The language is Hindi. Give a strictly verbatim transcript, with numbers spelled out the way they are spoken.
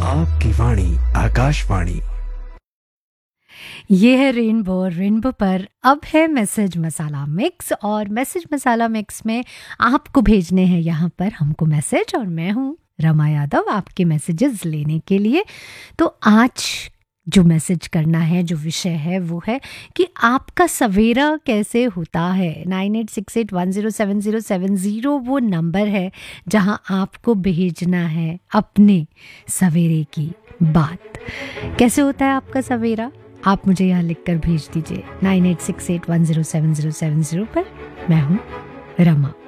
आपकी वाणी आकाशवाणी। ये है रेनबो। रेनबो पर अब है मैसेज मसाला मिक्स, और मैसेज मसाला मिक्स में आपको भेजने हैं यहाँ पर हमको मैसेज, और मैं हूँ रमा यादव आपके मैसेजेस लेने के लिए। तो आज जो मैसेज करना है, जो विषय है वो है कि आपका सवेरा कैसे होता है। Nine eight six eight one zero seven zero seven zero वो नंबर है जहाँ आपको भेजना है अपने सवेरे की बात। कैसे होता है आपका सवेरा, आप मुझे यहाँ लिखकर भेज दीजिए nine eight six eight one zero seven zero seven zero पर। मैं हूँ रमा।